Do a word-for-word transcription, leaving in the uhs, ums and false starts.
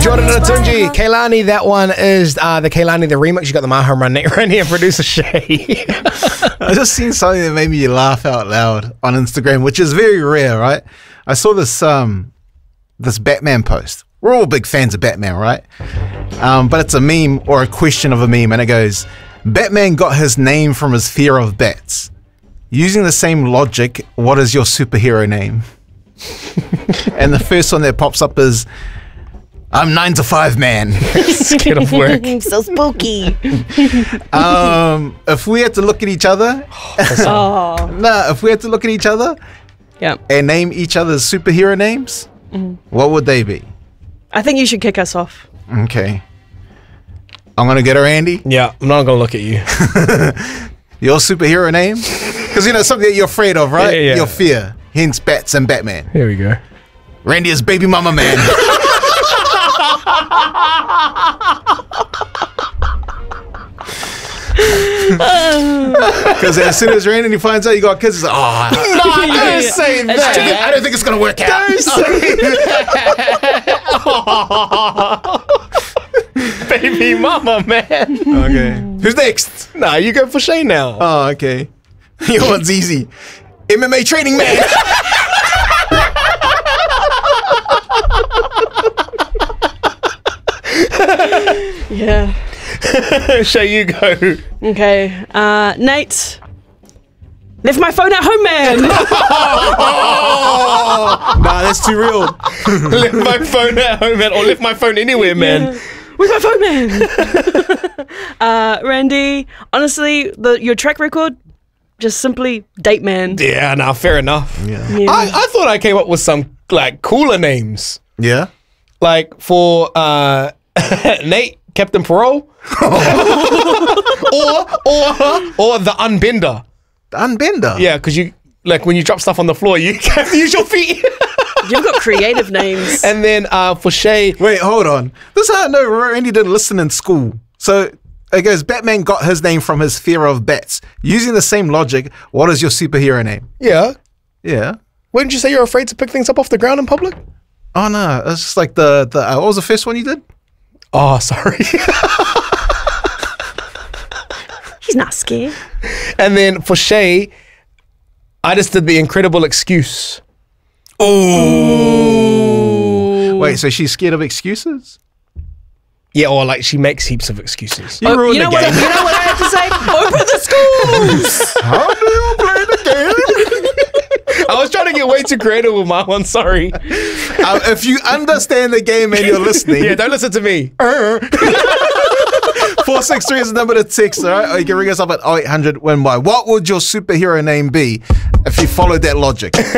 Jordan and Atunji, Kehlani, that one is uh, the Kehlani, the remix. You got the My Home Run Nate Randy and producer Shay. I just seen something that made me laugh out loud on Instagram, which is very rare, right? I saw this um this Batman post. We're all big fans of Batman, right? Um, but it's a meme or a question of a meme, and it goes, Batman got his name from his fear of bats. Using the same logic, what is your superhero name? And the first one that pops up is, I'm nine to five man. Scared of work. So spooky. Um, if we had to look at each other, Oh. nah, if we had to look at each other Yeah. and name each other's superhero names, what would they be? I think you should kick us off. Okay. I'm going to get her, Andy. Yeah, I'm not going to look at you. Your superhero name? Because, you know, something that you're afraid of, right? Yeah, yeah. Your fear. Hence bats and Batman. Here we go. Randy is baby mama man. Because as soon as Randy finds out you got kids, he's like, oh, no, don't say That's that. true. I don't think it's going to work out. Don't say that. Baby mama, man. Okay. Who's next? Nah, you go for Shay now. Oh, okay. Your one's easy. M M A training man. Yeah. Shay, you go. Okay. Uh, Nate. Left my phone at home, man. Nah, that's too real. Left my phone at home, man. Or left my phone anywhere, man. Yeah. Where's my phone, man? uh, Randy, honestly, the your track record, just simply date man. Yeah, nah, fair enough. Yeah. Yeah. I, I thought I came up with some, like, cooler names. Yeah? Like, for uh, Nate, Captain Parole. or, or, or the Unbender. The Unbender. Yeah, because you, like, when you drop stuff on the floor, you can't use your feet. You've got creative names. And then uh, for Shay, Wait, hold on. This is how I know Randy didn't listen in school. So it goes, Batman got his name from his fear of bats. Using the same logic, what is your superhero name? yeah. Yeah. Wouldn't you say you're afraid to pick things up off the ground in public? Oh, no. It's just like the, the uh, what was the first one you did? Oh, sorry. He's not scared. And then for Shay, I just did the incredible excuse. Oh. Wait, so she's scared of excuses? Yeah, or like she makes heaps of excuses. You Oh, ruined you know the what? game. You know what I have to say? Open the schools. How do you play the game? I was trying to get way too creative with my one, sorry. Uh, if you understand the game and you're listening, Yeah, don't listen to me. four six three is the number to text, all right? Or you can ring us up at oh eight hundred win by. What would your superhero name be if you followed that logic?